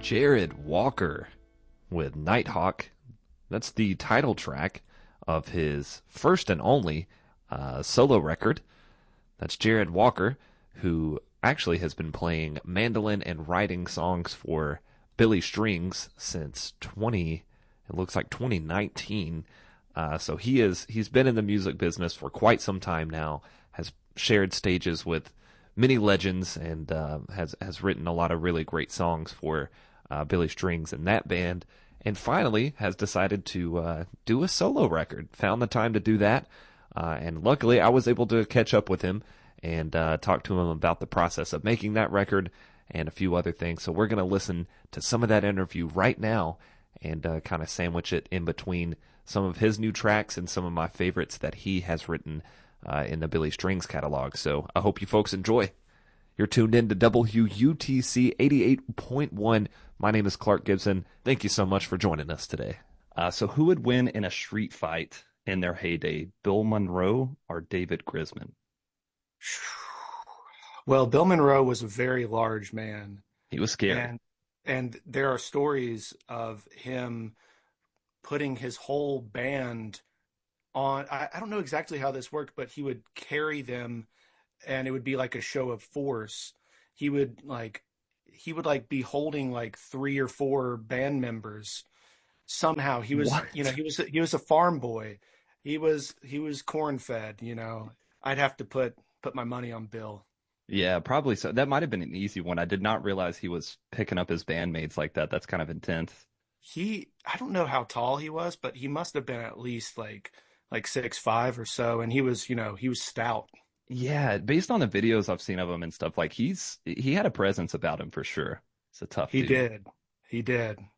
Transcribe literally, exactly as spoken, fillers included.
Jared Walker with Nighthawk. That's the title track of his first and only uh, solo record. That's Jared Walker, who actually has been playing mandolin and writing songs for Billy Strings since twenty. It looks like twenty nineteen. Uh, so he is he's been in the music business for quite some time now. Has shared stages with many legends and uh, has has written a lot of really great songs for uh, Billy Strings and that band. And finally has decided to uh, do a solo record. Found the time to do that, uh, and luckily I was able to catch up with him and uh, talk to him about the process of making that record and a few other things. So we're going to listen to some of that interview right now and uh, kind of sandwich it in between some of his new tracks and some of my favorites that he has written uh, in the Billy Strings catalog. So I hope you folks enjoy. You're tuned in to W U T C eighty-eight point one. My name is Clark Gibson. Thank you so much for joining us today. Uh, so who would win in a street fight in their heyday, Bill Monroe or David Grisman? Well, Bill Monroe was a very large man. He was scary. And, and there are stories of him putting his whole band on. I, I don't know exactly how this worked, but he would carry them and it would be like a show of force. He would like, he would like be holding like three or four band members. Somehow he was, What? you know, he was, he was a farm boy. He was, he was corn fed, you know. I'd have to put, put my money on Bill. Yeah, probably so. That might have been an easy one. I did not realize he was picking up his bandmates like that. That's kind of intense. He, I don't know how tall he was, but he must have been at least like, like six, five or so. And he was, you know, he was stout. Yeah, based on the videos I've seen of him and stuff, like he's he had a presence about him for sure. It's a tough He dude. did. He did.